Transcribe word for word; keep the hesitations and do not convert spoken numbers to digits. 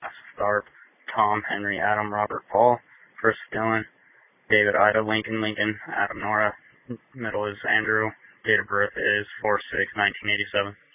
Tharp, Tom, Henry, Adam, Robert, Paul. First Dylan, David, Ida, Lincoln, Lincoln, Adam, Nora. Middle is Andrew. Date of birth is four six nineteen eighty-seven.